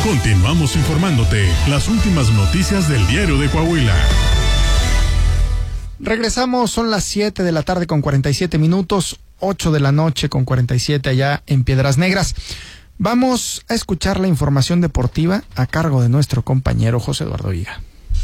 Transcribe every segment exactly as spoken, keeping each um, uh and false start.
Continuamos informándote las últimas noticias del Diario de Coahuila. Regresamos, son las siete de la tarde con cuarenta y siete minutos, ocho de la noche con cuarenta y siete allá en Piedras Negras. Vamos a escuchar la información deportiva a cargo de nuestro compañero José Eduardo Higa.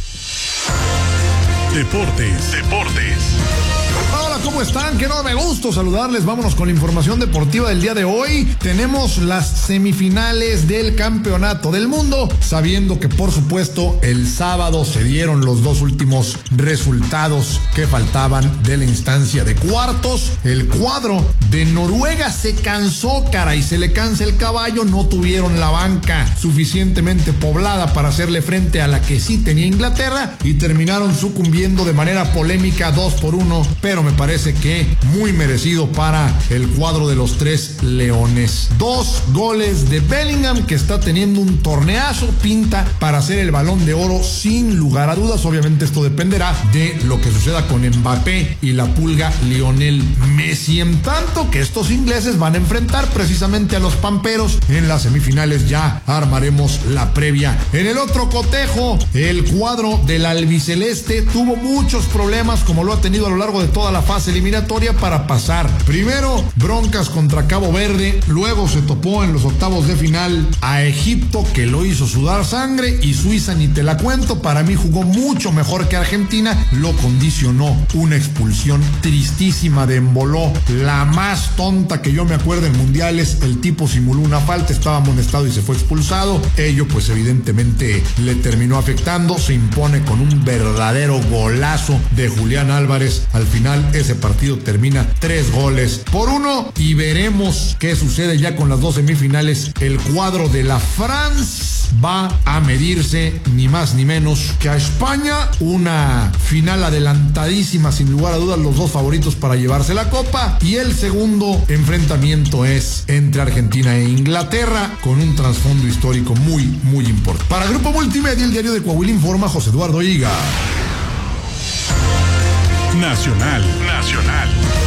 Deportes, deportes. Hola, ¿cómo están? Qué enorme gusto saludarles. Vámonos con la información deportiva del día de hoy. Tenemos las semifinales del Campeonato del Mundo, sabiendo que por supuesto el sábado se dieron los dos últimos resultados que faltaban de la instancia de cuartos. El cuadro de Noruega se cansó, caray, se le cansa el caballo. No tuvieron la banca suficientemente poblada para hacerle frente a la que sí tenía Inglaterra y terminaron sucumbiendo de manera polémica dos por uno, pero me parece que muy merecido para el cuadro de los tres leones. Dos goles de Bellingham, que está teniendo un torneazo, pinta para hacer el Balón de Oro sin lugar a dudas. Obviamente esto dependerá de lo que suceda con Mbappé y la pulga Lionel Messi, en tanto que estos ingleses van a enfrentar precisamente a los pamperos en las semifinales. Ya armaremos la previa. En el otro cotejo, el cuadro del albiceleste tuvo muchos problemas, como lo ha tenido a lo largo de toda la fase eliminatoria, para pasar. Primero, broncas contra Cabo Verde, luego se topó en los octavos de final a Egipto, que lo hizo sudar sangre, y Suiza ni te la cuento. Para mí jugó mucho mejor que Argentina, lo condicionó una expulsión tristísima de Emboló, la más tonta que yo me acuerdo en mundiales. El tipo simuló una falta, estaba amonestado y se fue expulsado. Ello pues evidentemente le terminó afectando. Se impone con un verdadero golazo de Julián Álvarez. Al final ese partido termina tres goles por uno, y veremos qué sucede ya con las dos semifinales. El cuadro de la France va a medirse ni más ni menos que a España. Una final adelantadísima, sin lugar a dudas, los dos favoritos para llevarse la copa. Y el segundo enfrentamiento es entre Argentina e Inglaterra, con un trasfondo histórico muy, muy importante. Para Grupo Multimedia, el Diario de Coahuila, informa José Eduardo Higa. Nacional, nacional.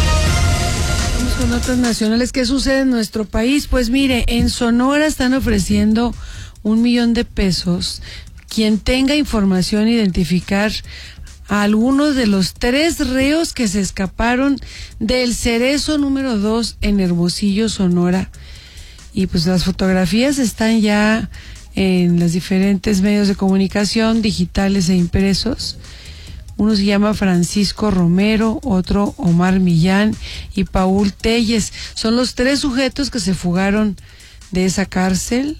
Vamos con otras nacionales. ¿Qué sucede en nuestro país? Pues mire, en Sonora están ofreciendo un millón de pesos quien tenga información, identificar a algunos de los tres reos que se escaparon del Cerezo número dos en Hermosillo, Sonora. Y pues las fotografías están ya en los diferentes medios de comunicación, digitales e impresos. Uno se llama Francisco Romero, otro Omar Millán y Paul Telles. Son los tres sujetos que se fugaron de esa cárcel.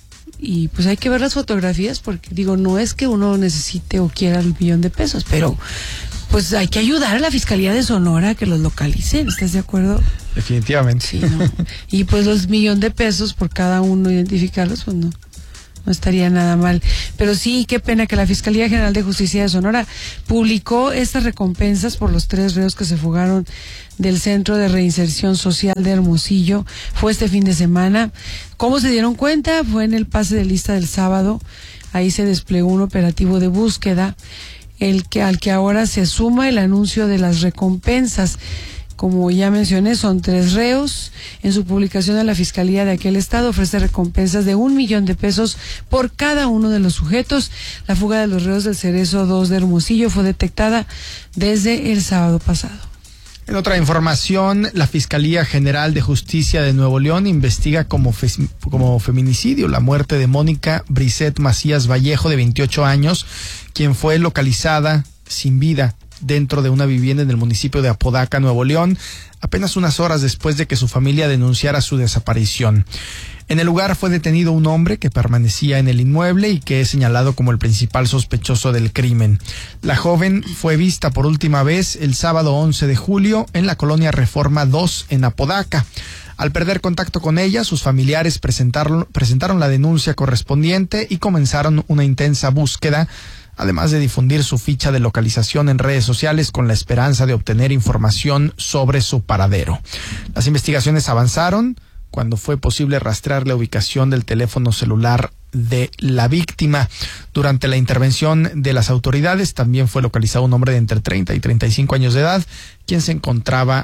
Y pues hay que ver las fotografías, porque digo, no es que uno necesite o quiera el millón de pesos, pero pues hay que ayudar a la Fiscalía de Sonora a que los localicen. ¿Estás de acuerdo? Definitivamente. Sí, ¿no? Y pues los millón de pesos por cada uno, identificarlos, pues no. No estaría nada mal. Pero sí, qué pena que la Fiscalía General de Justicia de Sonora publicó estas recompensas por los tres reos que se fugaron del Centro de Reinserción Social de Hermosillo. Fue este fin de semana. ¿Cómo se dieron cuenta? Fue en el pase de lista del sábado. Ahí se desplegó un operativo de búsqueda, el que al que ahora se suma el anuncio de las recompensas. Como ya mencioné, son tres reos. En su publicación, de la Fiscalía de aquel estado ofrece recompensas de un millón de pesos por cada uno de los sujetos. La fuga de los reos del Cerezo dos de Hermosillo fue detectada desde el sábado pasado. En otra información, la Fiscalía General de Justicia de Nuevo León investiga como, fe, como feminicidio la muerte de Mónica Brisset Macías Vallejo, de veintiocho años, quien fue localizada sin vida dentro de una vivienda en el municipio de Apodaca, Nuevo León, apenas unas horas después de que su familia denunciara su desaparición. En el lugar fue detenido un hombre que permanecía en el inmueble y que es señalado como el principal sospechoso del crimen. La joven fue vista por última vez el sábado once de julio en la colonia Reforma dos en Apodaca. Al perder contacto con ella, sus familiares presentaron, presentaron la denuncia correspondiente y comenzaron una intensa búsqueda, además de difundir su ficha de localización en redes sociales con la esperanza de obtener información sobre su paradero. Las investigaciones avanzaron cuando fue posible rastrear la ubicación del teléfono celular de la víctima. Durante la intervención de las autoridades también fue localizado un hombre de entre treinta y treinta y cinco años de edad, quien se encontraba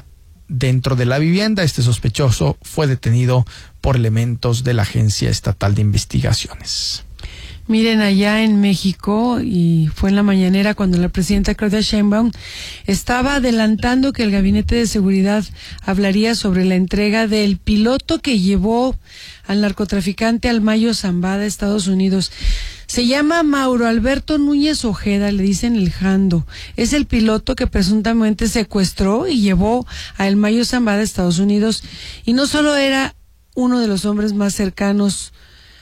dentro de la vivienda. Este sospechoso fue detenido por elementos de la Agencia Estatal de Investigaciones. Miren, allá en México, y fue en la mañanera cuando la presidenta Claudia Sheinbaum estaba adelantando que el Gabinete de Seguridad hablaría sobre la entrega del piloto que llevó al narcotraficante al Mayo Zambada a Estados Unidos. Se llama Mauro Alberto Núñez Ojeda, le dicen el Jando. Es el piloto que presuntamente secuestró y llevó a el Mayo Zambada a Estados Unidos. Y no solo era uno de los hombres más cercanos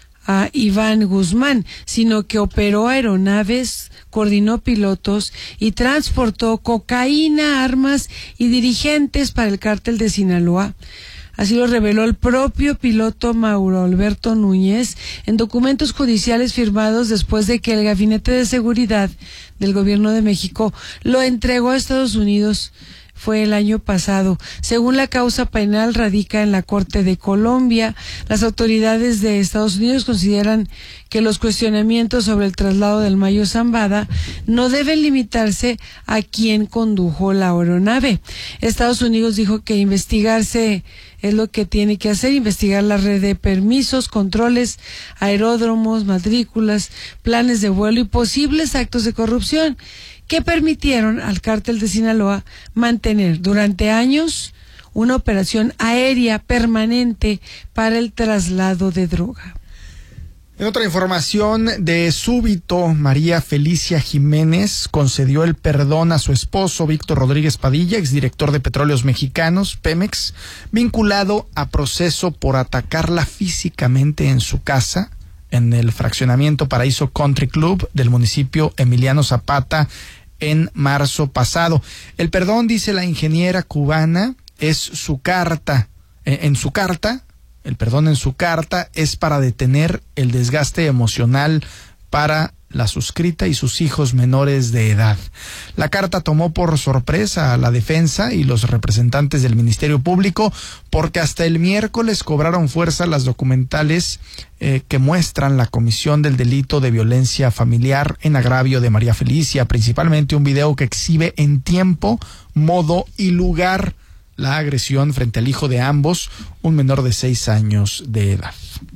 a Iván Guzmán, sino que operó aeronaves, coordinó pilotos y transportó cocaína, armas y dirigentes para el cártel de Sinaloa. Así lo reveló el propio piloto Mauro Alberto Núñez en documentos judiciales firmados después de que el Gabinete de Seguridad del Gobierno de México lo entregó a Estados Unidos. Fue el año pasado. Según la causa penal radica en la Corte de Colombia, las autoridades de Estados Unidos consideran que los cuestionamientos sobre el traslado del Mayo Zambada no deben limitarse a quien condujo la aeronave. Estados Unidos dijo que investigarse es lo que tiene que hacer, investigar la red de permisos, controles, aeródromos, matrículas, planes de vuelo y posibles actos de corrupción que permitieron al cártel de Sinaloa mantener durante años una operación aérea permanente para el traslado de droga. En otra información, de súbito, María Felicia Jiménez concedió el perdón a su esposo, Víctor Rodríguez Padilla, exdirector de Petróleos Mexicanos, Pemex, vinculado a proceso por atacarla físicamente en su casa, en el fraccionamiento Paraíso Country Club del municipio Emiliano Zapata, en marzo pasado. El perdón, dice la ingeniera cubana, es su carta. En, en su carta, el perdón en su carta es para detener el desgaste emocional para la suscrita y sus hijos menores de edad. La carta tomó por sorpresa a la defensa y los representantes del Ministerio Público porque hasta el miércoles cobraron fuerza las documentales eh, que muestran la comisión del delito de violencia familiar en agravio de María Felicia, principalmente un video que exhibe en tiempo, modo y lugar la agresión frente al hijo de ambos, un menor de seis años de edad.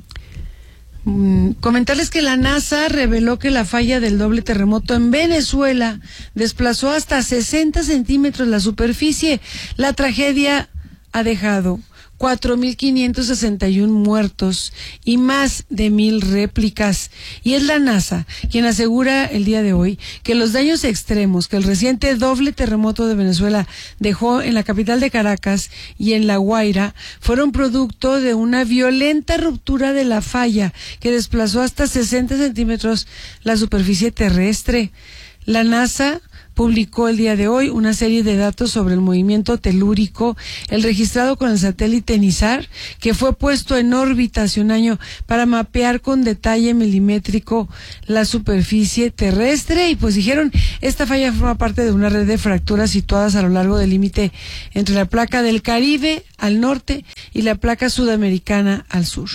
Comentarles que la NASA reveló que la falla del doble terremoto en Venezuela desplazó hasta sesenta centímetros la superficie. La tragedia ha dejado cuatro mil quinientos sesenta y uno muertos y más de mil réplicas. Y es la NASA quien asegura el día de hoy que los daños extremos que el reciente doble terremoto de Venezuela dejó en la capital de Caracas y en La Guaira fueron producto de una violenta ruptura de la falla que desplazó hasta sesenta centímetros la superficie terrestre. La NASA publicó el día de hoy una serie de datos sobre el movimiento telúrico, el registrado con el satélite NISAR, que fue puesto en órbita hace un año para mapear con detalle milimétrico la superficie terrestre. Y pues dijeron, esta falla forma parte de una red de fracturas situadas a lo largo del límite entre la placa del Caribe al norte y la placa sudamericana al sur.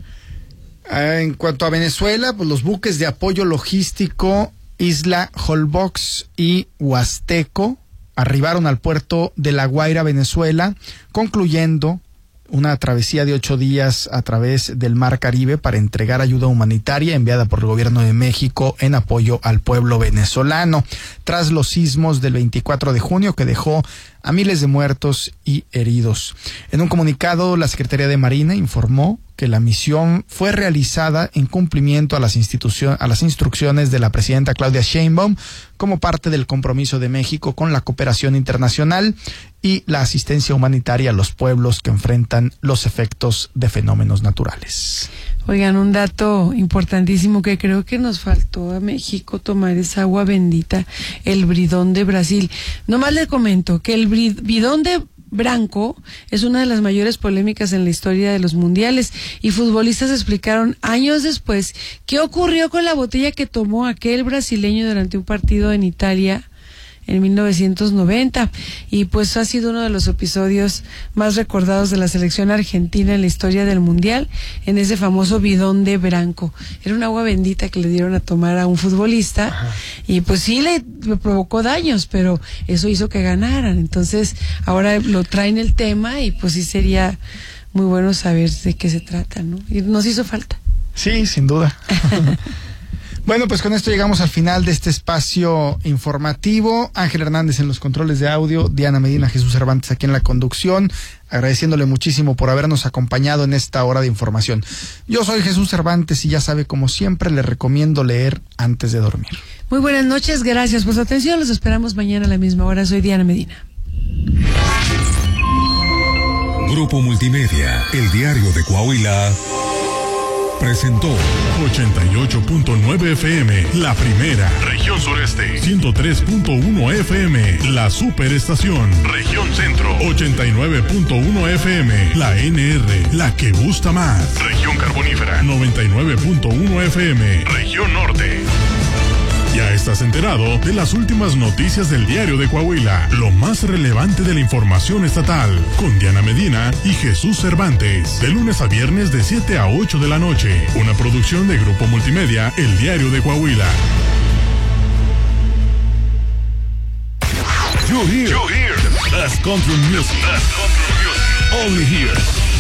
En cuanto a Venezuela, pues los buques de apoyo logístico Isla Holbox y Huasteco arribaron al puerto de La Guaira, Venezuela, concluyendo una travesía de ocho días a través del Mar Caribe para entregar ayuda humanitaria enviada por el gobierno de México en apoyo al pueblo venezolano, tras los sismos del veinticuatro de junio que dejó a miles de muertos y heridos. En un comunicado, la Secretaría de Marina informó que la misión fue realizada en cumplimiento a las instituciones, a las instrucciones de la presidenta Claudia Sheinbaum como parte del compromiso de México con la cooperación internacional y la asistencia humanitaria a los pueblos que enfrentan los efectos de fenómenos naturales. Oigan, un dato importantísimo que creo que nos faltó a México tomar es agua bendita, el bidón de Brasil. Nomás les comento que el bidón de Branco es una de las mayores polémicas en la historia de los mundiales y futbolistas explicaron años después qué ocurrió con la botella que tomó aquel brasileño durante un partido en Italia en mil novecientos noventa, y pues ha sido uno de los episodios más recordados de la selección argentina en la historia del mundial, en ese famoso bidón de branco. Era un agua bendita que le dieron a tomar a un futbolista. Ajá. Y pues sí le provocó daños, pero eso hizo que ganaran. Entonces ahora lo traen el tema y pues sí sería muy bueno saber de qué se trata, ¿no? Y nos hizo falta. Sí, sin duda. Bueno, pues con esto llegamos al final de este espacio informativo. Ángel Hernández en los controles de audio, Diana Medina, Jesús Cervantes aquí en la conducción, agradeciéndole muchísimo por habernos acompañado en esta hora de información. Yo soy Jesús Cervantes y ya sabe, como siempre, le recomiendo leer antes de dormir. Muy buenas noches, gracias por su atención, los esperamos mañana a la misma hora. Soy Diana Medina. Grupo Multimedia, el diario de Coahuila, presentó ochenta y ocho punto nueve F M, la primera, región sureste, ciento tres punto uno F M, la superestación, región centro, ochenta y nueve punto uno F M, la N R, la que gusta más, región carbonífera, noventa y nueve punto uno F M, región norte. Ya estás enterado de las últimas noticias del diario de Coahuila, lo más relevante de la información estatal, con Diana Medina y Jesús Cervantes, de lunes a viernes de siete a ocho de la noche, una producción de Grupo Multimedia, el diario de Coahuila. You hear, you hear the best country music, best country music, only here,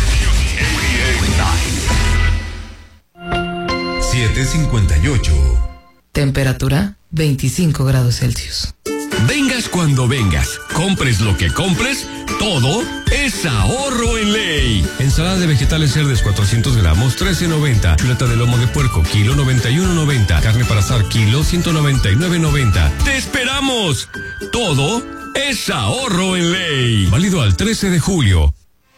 ochenta y nueve. siete cincuenta y ocho. Temperatura veinticinco grados Celsius. Vengas cuando vengas, compres lo que compres, todo es ahorro en Ley. Ensalada de vegetales Cerdes cuatrocientos gramos, trece noventa. Chuleta de lomo de puerco, kilo noventa y uno noventa. Carne para asar, kilo ciento noventa y nueve noventa. ¡Te esperamos! Todo es ahorro en Ley. Válido al trece de julio.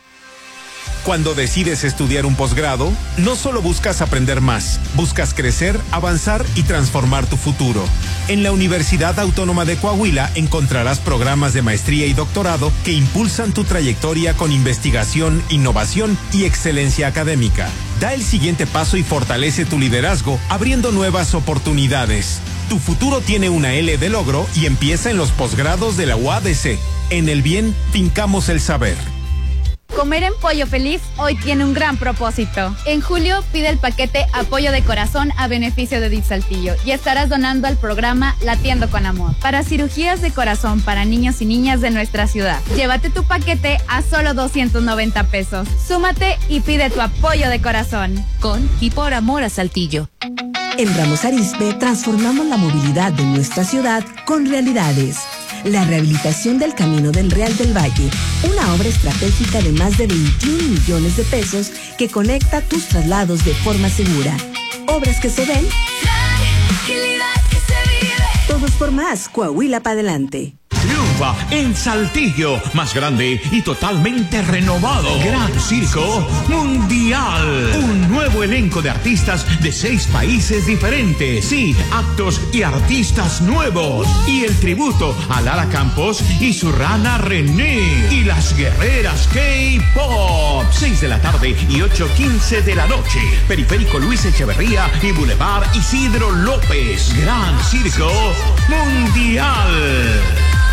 Cuando decides estudiar un posgrado, no solo buscas aprender más, buscas crecer, avanzar y transformar tu futuro. En la Universidad Autónoma de Coahuila encontrarás programas de maestría y doctorado que impulsan tu trayectoria con investigación, innovación y excelencia académica. Da el siguiente paso y fortalece tu liderazgo, abriendo nuevas oportunidades. Tu futuro tiene una L de logro y empieza en los posgrados de la U A D C. En el bien, fincamos el saber. Comer en Pollo Feliz hoy tiene un gran propósito. En julio pide el paquete Apoyo de Corazón a beneficio de D I F Saltillo y estarás donando al programa Latiendo con Amor para cirugías de corazón para niños y niñas de nuestra ciudad. Llévate tu paquete a solo doscientos noventa pesos. Súmate y pide tu apoyo de corazón. Con y por amor a Saltillo. En Ramos Arizpe transformamos la movilidad de nuestra ciudad con realidades. La rehabilitación del Camino del Real del Valle, una obra estratégica de más de veintiún millones de pesos que conecta tus traslados de forma segura. Obras que se ven, tranquilidad que se vive. Todos por más, Coahuila para adelante. Triunfa en Saltillo, más grande y totalmente renovado. Gran Circo Mundial. Un nuevo elenco de artistas de seis países diferentes. Sí, actos y artistas nuevos. Y el tributo a Lara Campos y su rana René. Y las guerreras K-Pop. seis de la tarde y ocho quince de la noche. Periférico Luis Echeverría y Boulevard Isidro López. Gran Circo Mundial.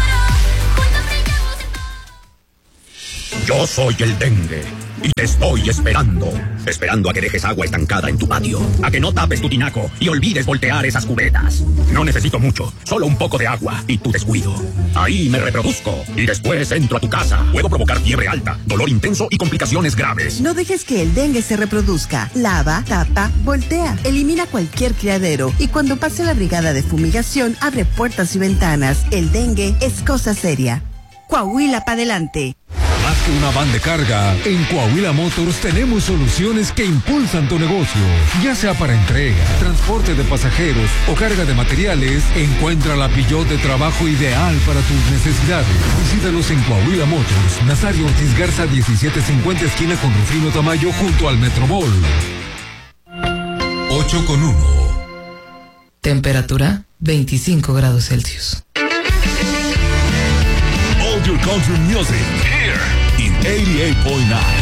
Yo soy el dengue y te estoy esperando. Esperando a que dejes agua estancada en tu patio, a que no tapes tu tinaco y olvides voltear esas cubetas. No necesito mucho, solo un poco de agua y tu descuido. Ahí me reproduzco y después entro a tu casa. Puedo provocar fiebre alta, dolor intenso y complicaciones graves. No dejes que el dengue se reproduzca. Lava, tapa, voltea. Elimina cualquier criadero y cuando pase la brigada de fumigación, abre puertas y ventanas. El dengue es cosa seria. Coahuila para adelante. Más que una van de carga, en Coahuila Motors tenemos soluciones que impulsan tu negocio. Ya sea para entrega, transporte de pasajeros o carga de materiales, encuentra la Peugeot de trabajo ideal para tus necesidades. Visítalos en Coahuila Motors, Nazario Ortiz Garza diecisiete cincuenta, esquina con Rufino Tamayo, junto al Metrobol. ocho con uno. Temperatura veinticinco grados Celsius. All your country music here in eighty-eight point nine.